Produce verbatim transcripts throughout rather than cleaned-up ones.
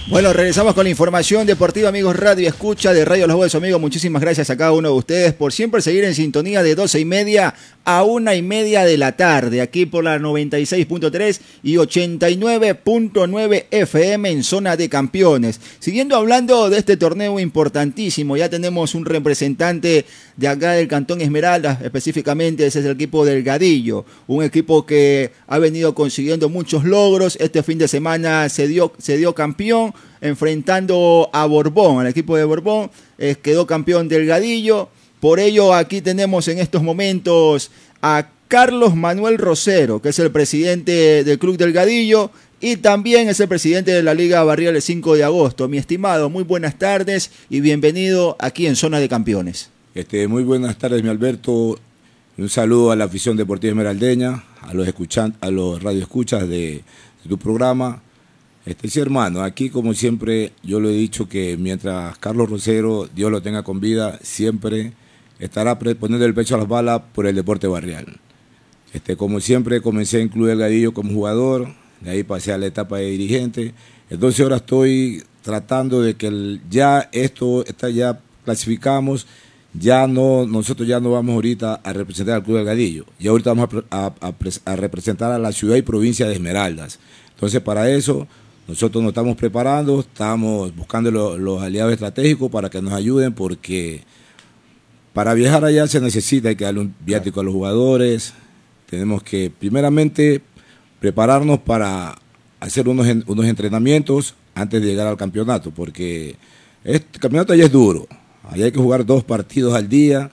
Bueno, regresamos con la información deportiva, amigos Radio Escucha de Radio Los Huesos, amigos. Muchísimas gracias a cada uno de ustedes por siempre seguir en sintonía de doce y media a una y media de la tarde, aquí por la noventa y seis punto tres y ochenta y nueve punto nueve F M en Zona de Campeones. Siguiendo hablando de este torneo importantísimo, ya tenemos un representante de acá del Cantón Esmeraldas, específicamente ese es el equipo del Gadillo, un equipo que ha venido consiguiendo muchos logros. Este fin de semana se dio, se dio campeón enfrentando a Borbón, al equipo de Borbón, eh, quedó campeón del Gadillo. Por ello aquí tenemos en estos momentos a Carlos Manuel Rosero, que es el presidente del Club del Gadillo y también es el presidente de la Liga Barrial el cinco de agosto. Mi estimado, muy buenas tardes y bienvenido aquí en Zona de Campeones. Este, muy buenas tardes, mi Alberto. Un saludo a la afición deportiva esmeraldeña, a los escuchan, a los radioescuchas de, de tu programa. Este, sí, hermano, aquí como siempre yo lo he dicho que mientras Carlos Rosero, Dios lo tenga con vida, siempre estará poniendo el pecho a las balas por el deporte barrial. Este, como siempre comencé en Club del Gadillo como jugador, de ahí pasé a la etapa de dirigente, entonces ahora estoy tratando de que el, ya esto, está, ya clasificamos, ya no, nosotros ya no vamos ahorita a representar al Club del Gadillo, y ahorita vamos a, a, a, a representar a la ciudad y provincia de Esmeraldas. Entonces para eso nosotros nos estamos preparando, estamos buscando lo, los aliados estratégicos para que nos ayuden, porque para viajar allá se necesita, hay que darle un viático a los jugadores, tenemos que primeramente prepararnos para hacer unos, unos entrenamientos antes de llegar al campeonato, porque este campeonato allá es duro. Allá hay que jugar dos partidos al día.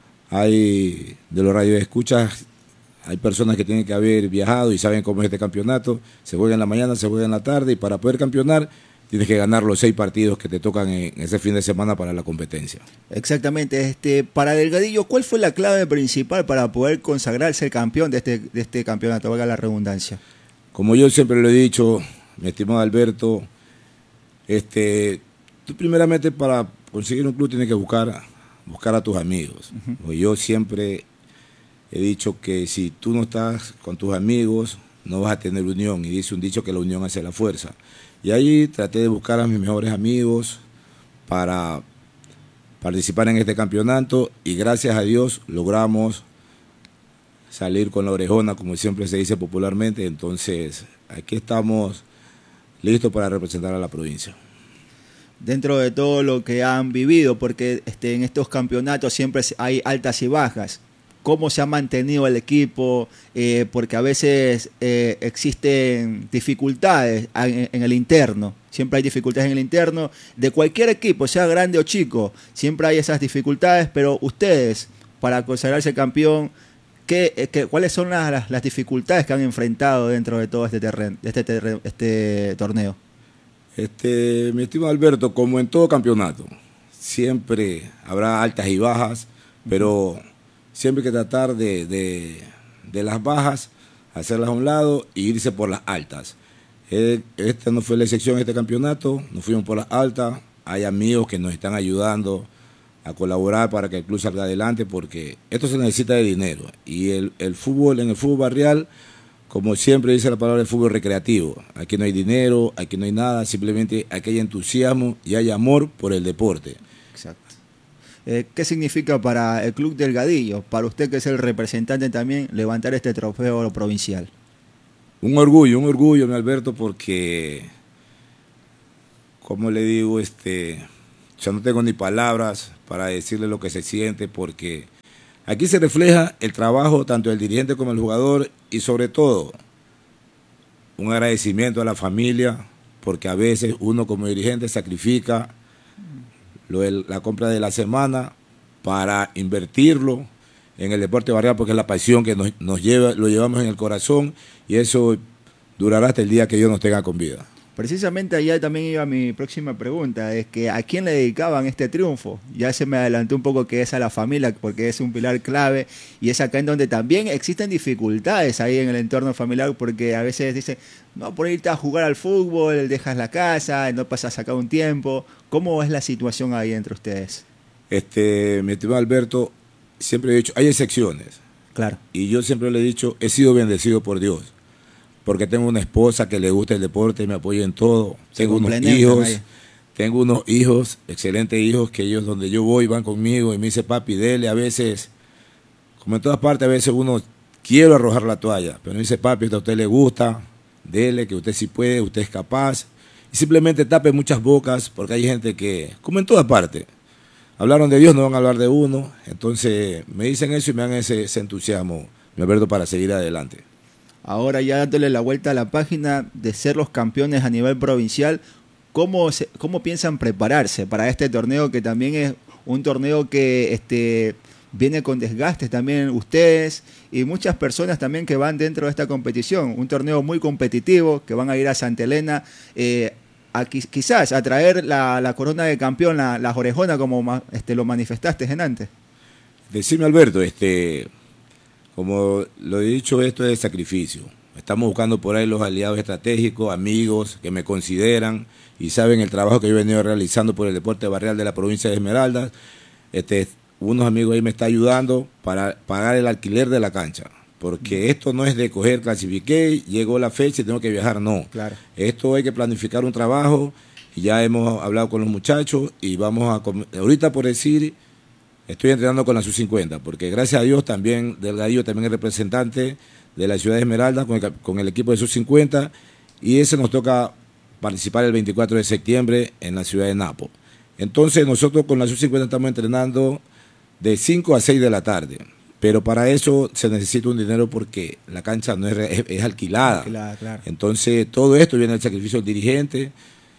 Hay de los radioescuchas, hay personas que tienen que haber viajado y saben cómo es este campeonato. Se juega en la mañana, se juega en la tarde, y para poder campeonar tienes que ganar los seis partidos que te tocan en ese fin de semana para la competencia. Exactamente. Este, para Delgadillo, ¿cuál fue la clave principal para poder consagrarse el campeón de este, de este campeonato? Valga la redundancia. Como yo siempre lo he dicho, mi estimado Alberto, este, tú primeramente para conseguir un club tienes que buscar, buscar a tus amigos. Uh-huh. Yo siempre he dicho que si tú no estás con tus amigos, no vas a tener unión. Y dice un dicho que la unión hace la fuerza. Y ahí traté de buscar a mis mejores amigos para participar en este campeonato. Y gracias a Dios logramos salir con la orejona, como siempre se dice popularmente. Entonces, aquí estamos listos para representar a la provincia. Dentro de todo lo que han vivido, porque este, en estos campeonatos siempre hay altas y bajas, ¿cómo se ha mantenido el equipo? Eh, porque a veces eh, existen dificultades en, en el interno, siempre hay dificultades en el interno, de cualquier equipo, sea grande o chico, siempre hay esas dificultades, pero ustedes, para consagrarse campeón, ¿qué, qué, ¿cuáles son las, las dificultades que han enfrentado dentro de todo este, terreno, este, terreno, este torneo? Este, mi estimado Alberto, como en todo campeonato, siempre habrá altas y bajas, pero siempre hay que tratar de, de, de las bajas, hacerlas a un lado e irse por las altas. Esta no fue la excepción de este campeonato, nos fuimos por las altas, hay amigos que nos están ayudando a colaborar para que el club salga adelante, porque esto se necesita de dinero, y el, el fútbol, en el fútbol barrial, como siempre dice la palabra, el fútbol recreativo. Aquí no hay dinero, aquí no hay nada, simplemente aquí hay entusiasmo y hay amor por el deporte. Exacto. Eh, ¿Qué significa para el Club del Gadillo, para usted que es el representante también, levantar este trofeo provincial? Un orgullo, un orgullo, mi Alberto, porque, como le digo, este, yo no tengo ni palabras para decirle lo que se siente, porque aquí se refleja el trabajo tanto del dirigente como del jugador, y sobre todo un agradecimiento a la familia, porque a veces uno como dirigente sacrifica lo de la compra de la semana para invertirlo en el deporte barrial, porque es la pasión que nos, nos lleva, lo llevamos en el corazón, y eso durará hasta el día que Dios nos tenga con vida. Precisamente allá también iba mi próxima pregunta, es que ¿a quién le dedicaban este triunfo? Ya se me adelantó un poco que es a la familia, porque es un pilar clave, y es acá en donde también existen dificultades ahí en el entorno familiar, porque a veces dicen, no, por irte a jugar al fútbol, dejas la casa, no pasas acá un tiempo. ¿Cómo es la situación ahí entre ustedes? Este, mi estimado Alberto, siempre he dicho, hay excepciones. Claro. Y yo siempre le he dicho, he sido bendecido por Dios. porque tengo una esposa que le gusta el deporte y me apoya en todo. Se tengo unos hijos, ahí. tengo unos hijos, excelentes hijos, que ellos donde yo voy van conmigo y me dice, papi, dele. A veces, como en todas partes, a veces uno quiere arrojar la toalla, pero me dice, papi, esto a usted le gusta, dele, que usted sí puede, usted es capaz. Y simplemente tape muchas bocas, porque hay gente que, como en todas partes, hablaron de Dios, no van a hablar de uno. Entonces me dicen eso y me dan ese, ese entusiasmo, mi Alberto, para seguir adelante. Ahora ya dándole la vuelta a la página de ser los campeones a nivel provincial, ¿cómo, se, cómo piensan prepararse para este torneo, que también es un torneo que este, viene con desgastes también ustedes y muchas personas también que van dentro de esta competición? Un torneo muy competitivo, que van a ir a Santa Elena, eh, a, quizás a traer la, la corona de campeón, la, la orejona, como este, lo manifestaste en antes. Decime, Alberto, este... como lo he dicho, esto es sacrificio. Estamos buscando por ahí los aliados estratégicos, amigos que me consideran y saben el trabajo que yo he venido realizando por el deporte barrial de la provincia de Esmeraldas. Este, unos amigos ahí me están ayudando para pagar el alquiler de la cancha. Porque esto no es de coger, clasifiqué, llegó la fecha y tengo que viajar, no. Claro. Esto hay que planificar un trabajo, y ya hemos hablado con los muchachos y vamos a... Ahorita, por decir... Estoy entrenando con la sub cincuenta, porque gracias a Dios también Delgadillo también es representante de la ciudad de Esmeraldas con el, con el equipo de sub cincuenta, y ese nos toca participar el veinticuatro de septiembre en la ciudad de Napo. Entonces nosotros con la sub cincuenta estamos entrenando de cinco a seis de la tarde, pero para eso se necesita un dinero porque la cancha no es, es, es alquilada. Alquilada, claro. Entonces todo esto viene del sacrificio del dirigente.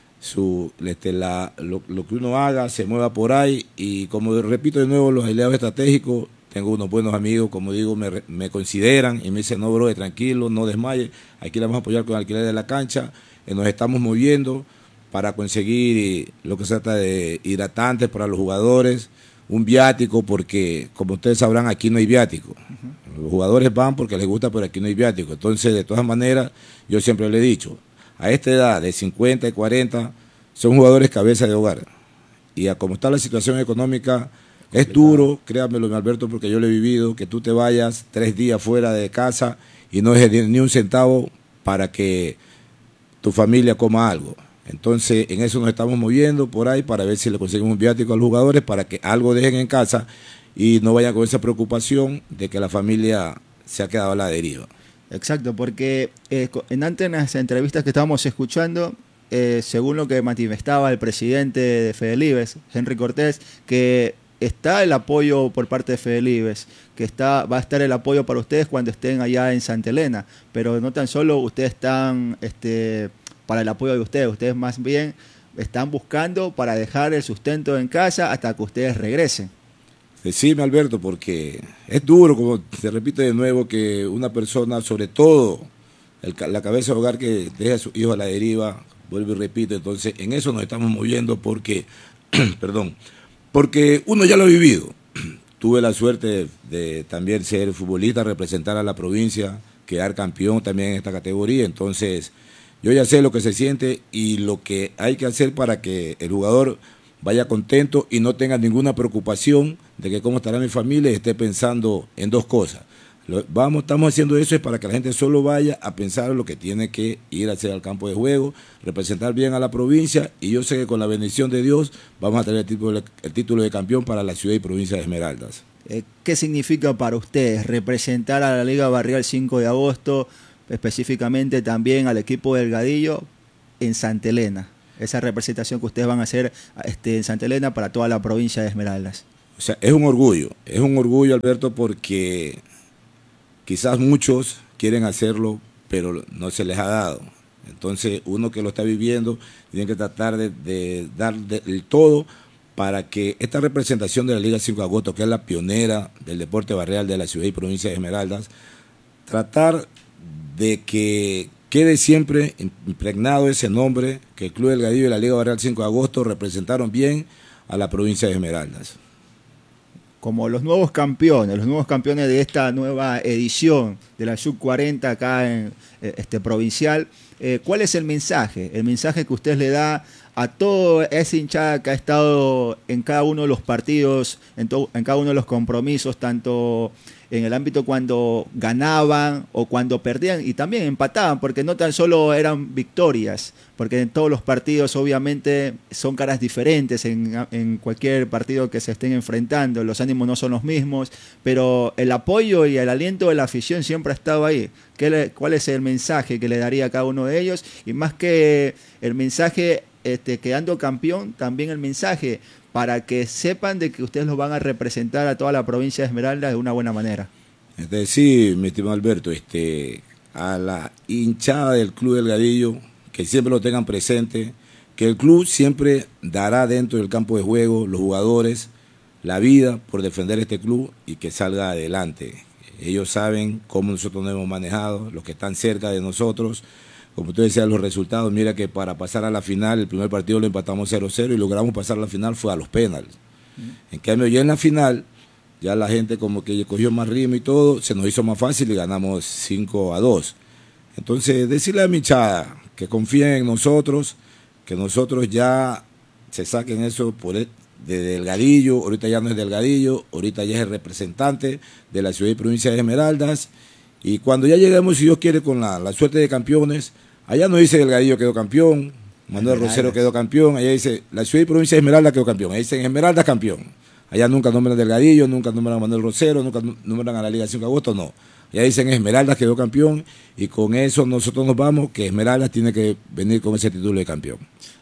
Su, este, la, lo, lo que uno haga se mueva por ahí, y como repito de nuevo, los aliados estratégicos, tengo unos buenos amigos, como digo, me, me consideran y me dicen, no, bro, tranquilo, no desmaye, aquí le vamos a apoyar con el alquiler de la cancha, y nos estamos moviendo para conseguir lo que se trata de hidratantes para los jugadores, un viático, porque como ustedes sabrán, aquí no hay viático. Uh-huh. Los jugadores van porque les gusta, pero aquí no hay viático. Entonces, de todas maneras, yo siempre le he dicho, a esta edad de cincuenta y cuarenta, son jugadores cabeza de hogar. Y a como está la situación económica, es duro, créanmelo, mi Alberto, porque yo lo he vivido, que tú te vayas tres días fuera de casa y no dejes ni un centavo para que tu familia coma algo. Entonces, en eso nos estamos moviendo por ahí para ver si le conseguimos un viático a los jugadores para que algo dejen en casa y no vayan con esa preocupación de que la familia se ha quedado a la deriva. Exacto, porque eh, en antes en las entrevistas que estábamos escuchando, eh, según lo que manifestaba el presidente de Fedelibes, Henry Cortés, que está el apoyo por parte de Fedelibes, que está, va a estar el apoyo para ustedes cuando estén allá en Santa Elena, pero no tan solo ustedes están este, para el apoyo de ustedes, ustedes más bien están buscando para dejar el sustento en casa hasta que ustedes regresen. Decime, Alberto, porque es duro, como te repito de nuevo, que una persona, sobre todo el, la cabeza de hogar, que deja a sus hijos a la deriva, vuelvo y repito, entonces en eso nos estamos moviendo porque, perdón, porque uno ya lo ha vivido. Tuve la suerte de, de también ser futbolista, representar a la provincia, quedar campeón también en esta categoría, entonces yo ya sé lo que se siente y lo que hay que hacer para que el jugador vaya contento y no tenga ninguna preocupación de que cómo estará mi familia y esté pensando en dos cosas. Lo, vamos, estamos haciendo eso es para que la gente solo vaya a pensar lo que tiene que ir a hacer al campo de juego, representar bien a la provincia, y yo sé que con la bendición de Dios vamos a tener el título, el título de campeón para la ciudad y provincia de Esmeraldas. ¿Qué significa para ustedes representar a la Liga Barrial cinco de agosto, específicamente también al equipo Delgadillo en Santa Elena? Esa representación que ustedes van a hacer este, en Santa Elena para toda la provincia de Esmeraldas. O sea, es un orgullo, es un orgullo, Alberto, porque quizás muchos quieren hacerlo, pero no se les ha dado. Entonces, uno que lo está viviendo tiene que tratar de, de dar de, el todo para que esta representación de la Liga cinco de agosto, que es la pionera del deporte barrial de la ciudad y provincia de Esmeraldas, tratar de que quede siempre impregnado ese nombre, que el Club Delgadillo y la Liga Barrial cinco de agosto representaron bien a la provincia de Esmeraldas. Como los nuevos campeones, los nuevos campeones de esta nueva edición de la sub cuarenta acá en este provincial, eh, ¿cuál es el mensaje? El mensaje que usted le da a toda esa hinchada que ha estado en cada uno de los partidos, en, to, en cada uno de los compromisos, tanto en el ámbito cuando ganaban o cuando perdían y también empataban, porque no tan solo eran victorias, porque en todos los partidos obviamente son caras diferentes en, en cualquier partido que se estén enfrentando, los ánimos no son los mismos, pero el apoyo y el aliento de la afición siempre ha estado ahí. ¿Qué le, ¿Cuál es el mensaje que le daría a cada uno de ellos? Y más que el mensaje este, quedando campeón, también el mensaje para que sepan de que ustedes los van a representar a toda la provincia de Esmeraldas de una buena manera. Este, sí, mi estimado Alberto, este, a la hinchada del Club Delgadillo, que siempre lo tengan presente, que el club siempre dará dentro del campo de juego los jugadores la vida por defender este club y que salga adelante. Ellos saben cómo nosotros nos hemos manejado, los que están cerca de nosotros. Como tú decías, los resultados, mira que para pasar a la final, el primer partido lo empatamos cero cero y logramos pasar a la final fue a los penales. Mm. En cambio, ya en la final, ya la gente como que cogió más ritmo y todo, se nos hizo más fácil y ganamos cinco a dos. Entonces, decirle a mi hinchada que confíen en nosotros, que nosotros ya se saquen eso por el, de Delgadillo, ahorita ya no es Delgadillo, ahorita ya es el representante de la ciudad y provincia de Esmeraldas, y cuando ya lleguemos, si Dios quiere, con la, la suerte de campeones, allá no dice Delgadillo quedó campeón, Manuel Esmeraldas. Rosero quedó campeón, allá dice la ciudad y provincia de Esmeraldas quedó campeón, allá dicen Esmeraldas campeón, allá nunca nombran Delgadillo, nunca nombran a Manuel Rosero, nunca nombran a la Liga cinco de agosto, no, allá dicen Esmeraldas quedó campeón, y con eso nosotros nos vamos, que Esmeraldas tiene que venir con ese título de campeón.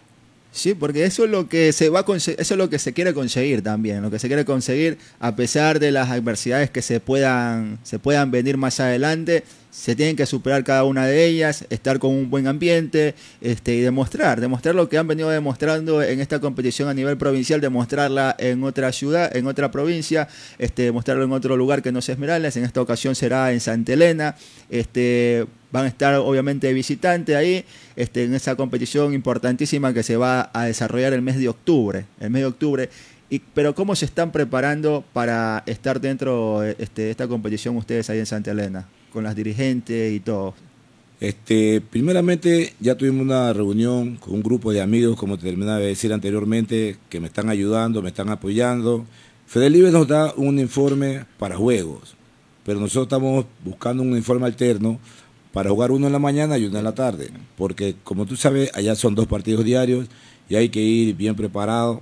Sí, porque eso es lo que se va a eso es lo que se quiere conseguir también, lo que se quiere conseguir a pesar de las adversidades que se puedan se puedan venir más adelante, se tienen que superar cada una de ellas, estar con un buen ambiente, este y demostrar, demostrar lo que han venido demostrando en esta competición a nivel provincial, demostrarla en otra ciudad, en otra provincia, este demostrarlo en otro lugar que no sea Esmeraldas, en esta ocasión será en Santa Elena, este van a estar obviamente de visitante ahí, este, en esa competición importantísima que se va a desarrollar el mes de octubre, el mes de octubre. Y, pero ¿cómo se están preparando para estar dentro este, de esta competición ustedes ahí en Santa Elena, con las dirigentes y todo? Este, primeramente ya tuvimos una reunión con un grupo de amigos, como te terminaba de decir anteriormente, que me están ayudando, me están apoyando. Fedelibre nos da un informe para juegos, pero nosotros estamos buscando un informe alterno para jugar uno en la mañana y uno en la tarde, porque como tú sabes, allá son dos partidos diarios y hay que ir bien preparado,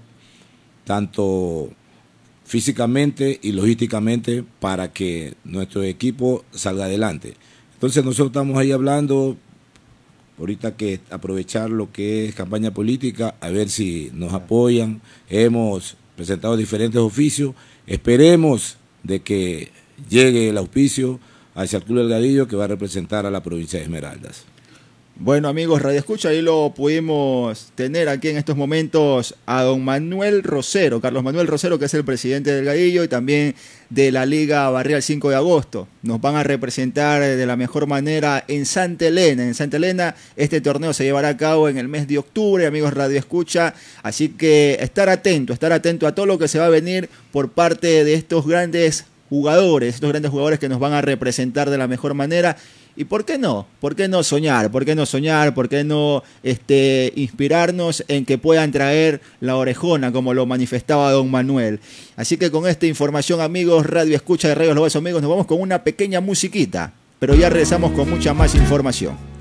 tanto físicamente y logísticamente, para que nuestro equipo salga adelante. Entonces nosotros estamos ahí hablando, ahorita que aprovechar lo que es campaña política, a ver si nos apoyan. Hemos presentado diferentes oficios, esperemos de que llegue el auspicio hacia el Club Delgadillo, que va a representar a la provincia de Esmeraldas. Bueno, amigos, Radio Escucha, ahí lo pudimos tener aquí en estos momentos a don Manuel Rosero, Carlos Manuel Rosero, que es el presidente del Delgadillo y también de la Liga Barrial cinco de agosto. Nos van a representar de la mejor manera en Santa Elena. En Santa Elena este torneo se llevará a cabo en el mes de octubre, amigos Radio Escucha, así que estar atento, estar atento a todo lo que se va a venir por parte de estos grandes jugadores, estos grandes jugadores que nos van a representar de la mejor manera. ¿Y por qué no? ¿Por qué no soñar? ¿Por qué no soñar? ¿Por qué no este, inspirarnos en que puedan traer la orejona, como lo manifestaba don Manuel? Así que con esta información, amigos, Radio Escucha de Radio Los Buenos Amigos, nos vamos con una pequeña musiquita, pero ya regresamos con mucha más información.